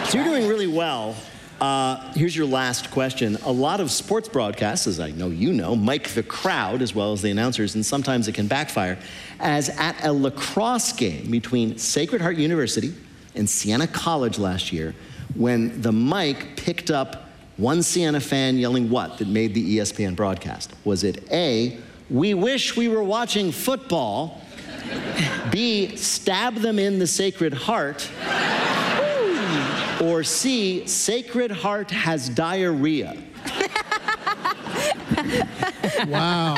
So you're doing really well. Here's your last question. A lot of sports broadcasts, as I know you know, mic the crowd as well as the announcers, and sometimes it can backfire. As at a lacrosse game between Sacred Heart University and Siena College last year, when the mic picked up one Siena fan yelling what that made the ESPN broadcast? Was it A, "We wish we were watching football," B, "Stab them in the Sacred Heart," or C, "Sacred Heart has diarrhea"? Wow.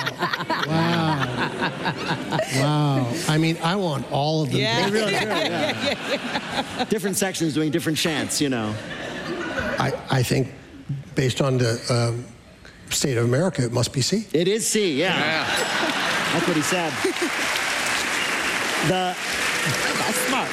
I mean, I want all of them. Yeah. They really do, yeah. Different sections doing different chants, you know. I think, based on the state of America, it must be C. It is C, yeah. That's what he said. That's smart.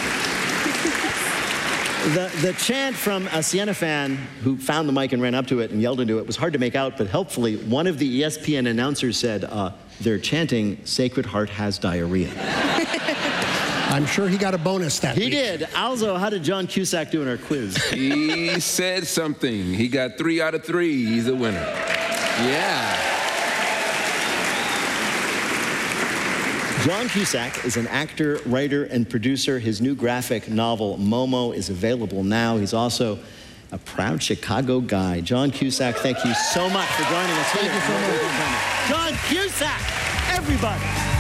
The chant from a Siena fan who found the mic and ran up to it and yelled into it was hard to make out, but helpfully, one of the ESPN announcers said, they're chanting, "Sacred Heart has diarrhea." I'm sure he got a bonus that He week. did. Alzo, how did John Cusack do in our quiz? He said something. He got 3 out of 3. He's a winner. Yeah. John Cusack is an actor, writer, and producer. His new graphic novel, Momo, is available now. He's also a proud Chicago guy. John Cusack, thank you so much for joining us. Thank you so much. John Cusack, everybody.